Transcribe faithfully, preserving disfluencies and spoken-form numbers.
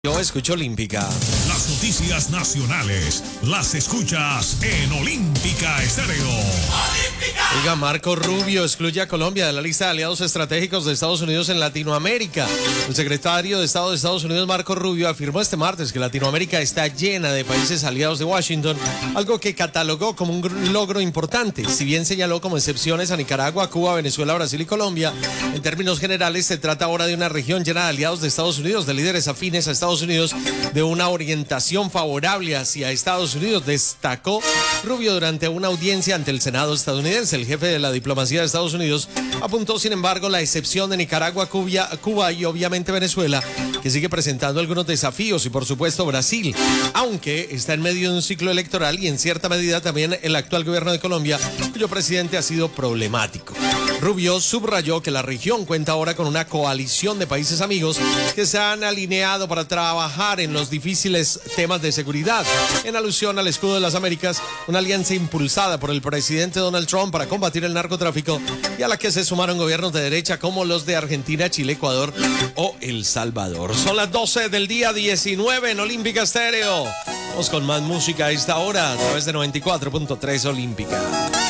Yo escucho Olímpica. Las noticias nacionales las escuchas en Olímpica Estéreo. ¡Olímpica! Oiga, Marco Rubio excluye a Colombia de la lista de aliados estratégicos de Estados Unidos en Latinoamérica. El secretario de Estado de Estados Unidos, Marco Rubio, afirmó este martes que Latinoamérica está llena de países aliados de Washington, algo que catalogó como un logro importante. Si bien señaló como excepciones a Nicaragua, Cuba, Venezuela, Brasil y Colombia, en términos generales se trata ahora de una región llena de aliados de Estados Unidos, de líderes afines a Estados Unidos, de una orientación favorable hacia Estados Unidos, destacó Rubio durante una audiencia ante el Senado estadounidense. El jefe de la diplomacia de Estados Unidos apuntó, sin embargo, la excepción de Nicaragua, Cuba, Cuba y obviamente Venezuela, que sigue presentando algunos desafíos, y por supuesto Brasil, aunque está en medio de un ciclo electoral y en cierta medida también el actual gobierno de Colombia, cuyo presidente ha sido problemático. Rubio subrayó que la región cuenta ahora con una coalición de países amigos que se han alineado para trabajar en los difíciles temas de seguridad, en alusión al escudo de las Américas, una alianza impulsada por el presidente Donald Trump para combatir el narcotráfico y a la que se sumaron gobiernos de derecha como los de Argentina, Chile, Ecuador o El Salvador. Son las doce del día diecinueve en Olímpica Estéreo. Vamos con más música a esta hora a través de noventa y cuatro punto tres Olímpica.